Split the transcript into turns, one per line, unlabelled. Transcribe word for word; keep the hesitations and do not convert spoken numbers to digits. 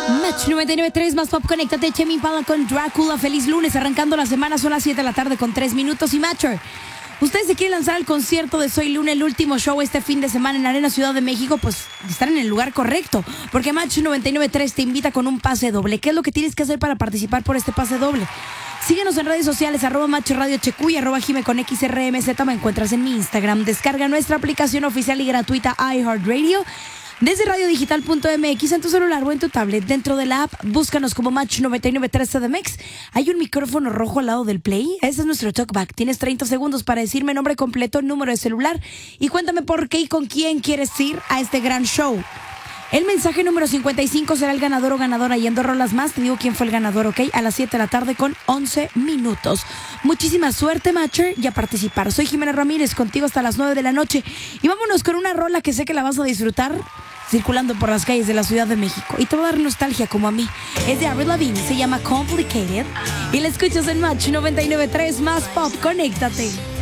Match noventa y nueve punto tres más pop, conéctate. Tame Impala con Drácula. Feliz lunes, arrancando la semana. Son las siete de la tarde con tres minutos. Y Matcher, ustedes se quieren lanzar al concierto de Soy Luna, el último show este fin de semana en la Arena Ciudad de México, pues están en el lugar correcto, porque Match noventa y nueve punto tres te invita con un pase doble. ¿Qué es lo que tienes que hacer para participar por este pase doble? Síguenos en redes sociales, arroba Match Radio Checu y arroba Jime con X R M Z. Me encuentras en mi Instagram. Descarga nuestra aplicación oficial y gratuita iHeartRadio desde radio digital punto m x en tu celular o en tu tablet. Dentro de la app, búscanos como Match noventa y nueve punto tres C D M X. Hay un micrófono rojo al lado del play. Ese es nuestro talkback. Tienes treinta segundos para decirme nombre completo, número de celular y cuéntame por qué y con quién quieres ir a este gran show. El mensaje número cincuenta y cinco será el ganador o ganadora y en dos rolas más te digo quién fue el ganador, ¿ok? A las siete de la tarde con once minutos. Muchísima suerte, Matcher, y a participar. Soy Jimena Ramírez, contigo hasta las nueve de la noche. Y vámonos con una rola que sé que la vas a disfrutar circulando por las calles de la Ciudad de México. Y te va a dar nostalgia como a mí. Es de Avril Lavigne, se llama Complicated. Y la escuchas en Match noventa y nueve punto tres más pop. Conéctate.